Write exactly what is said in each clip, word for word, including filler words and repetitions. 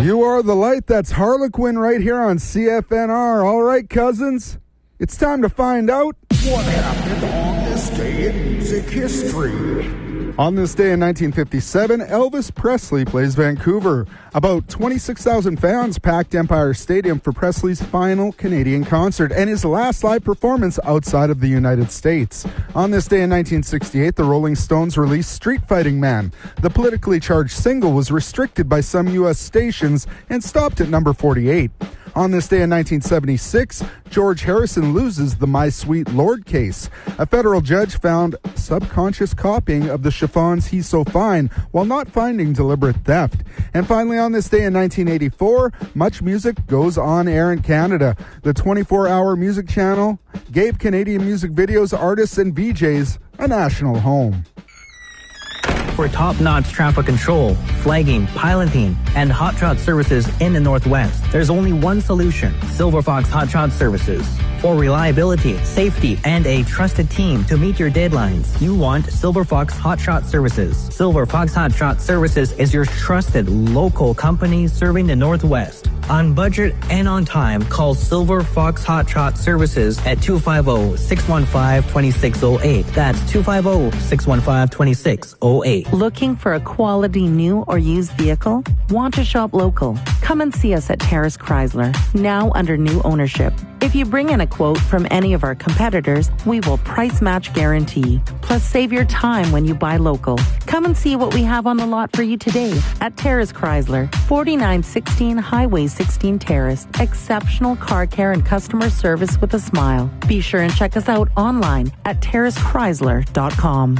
You are the light. That's Harlequin right here on C F N R. All right, cousins, it's time to find out what happened on this day in music history. On this day in nineteen fifty-seven, Elvis Presley plays Vancouver. About twenty-six thousand fans packed Empire Stadium for Presley's final Canadian concert and his last live performance outside of the United States. On this day in nineteen sixty-eight, the Rolling Stones released Street Fighting Man. The politically charged single was restricted by some U S stations and stopped at number forty-eight. On this day in nineteen seventy-six, George Harrison loses the My Sweet Lord case. A federal judge found subconscious copying of the chiffons He's So Fine while not finding deliberate theft. And finally, on this day in nineteen eighty-four, Much Music goes on air in Canada. The twenty-four hour music channel gave Canadian music videos, artists, and V Js a national home. For top-notch traffic control, flagging, piloting, and hot shot services in the Northwest, there's only one solution: Silver Fox Hot Shot Services. For reliability, safety, and a trusted team to meet your deadlines, you want Silver Fox Hot Shot Services. Silver Fox Hot Shot Services is your trusted local company serving the Northwest. On budget and on time, call Silver Fox Hot Shot Services at two five zero, six one five, two six zero eight. That's two five zero, six one five, two six zero eight. Looking for a quality new or used vehicle? Want to shop local? Come and see us at Terrace Chrysler, now under new ownership. If you bring in a quote from any of our competitors, we will price match guarantee. Plus, save your time when you buy local. Come and see what we have on the lot for you today at Terrace Chrysler, forty-nine sixteen Highway sixteen Terrace. Exceptional car care and customer service with a smile. Be sure and check us out online at terrace chrysler dot com.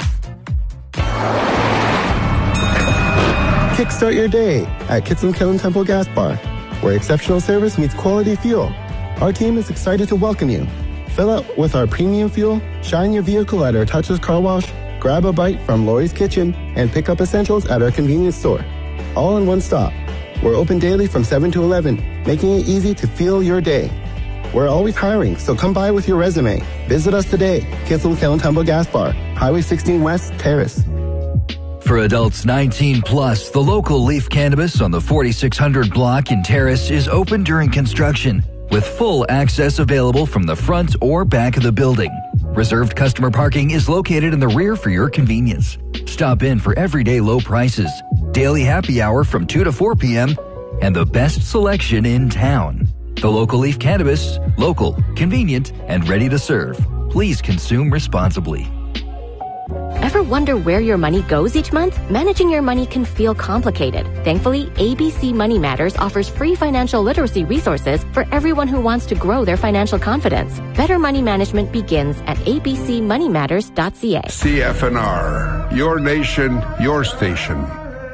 Kickstart your day at Kitson Kiln Temple Gas Bar, where exceptional service meets quality fuel. Our team is excited to welcome you. Fill up with our premium fuel, shine your vehicle at our touchless car wash, grab a bite from Lori's Kitchen, and pick up essentials at our convenience store. All in one stop. We're open daily from seven to eleven, making it easy to fuel your day. We're always hiring, so come by with your resume. Visit us today, Kitson Kiln Temple Gas Bar, Highway sixteen West, Terrace. For adults nineteen plus, the local Leaf Cannabis on the forty-six hundred block in Terrace is open during construction, with full access available from the front or back of the building. Reserved customer parking is located in the rear for your convenience. Stop in for everyday low prices, daily happy hour from two to four p.m., and the best selection in town. The local Leaf Cannabis, local, convenient, and ready to serve. Please consume responsibly. Ever wonder where your money goes each month? Managing your money can feel complicated. Thankfully, A B C Money Matters offers free financial literacy resources for everyone who wants to grow their financial confidence. Better money management begins at a b c money matters dot c a. C F N R, your nation, your station.